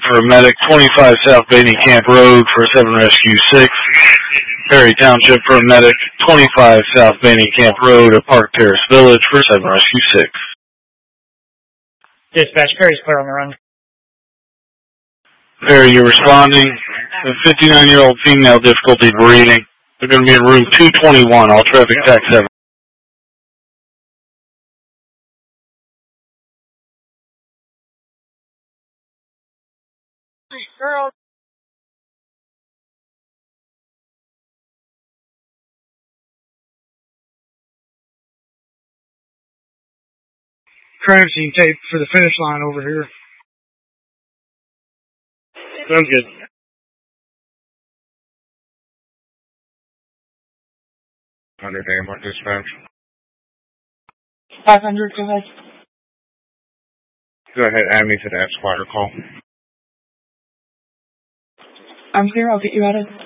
for a medic, 25 South Bainey Camp Road for 7 Rescue 6. Perry Township for a medic, 25 South Bainey Camp Road at Park Terrace Village for 7 Rescue 6. Dispatch, Perry's clear on the run. Perry, you're responding. A 59-year-old female, difficulty breathing. They're going to be in room 221, all traffic tax 7. Girl. Crime scene tape for the finish line over here. Sounds good. 100 AMR dispatch. 500, go ahead. Go ahead, add me to that squatter call. I'm clear, I'll get you out of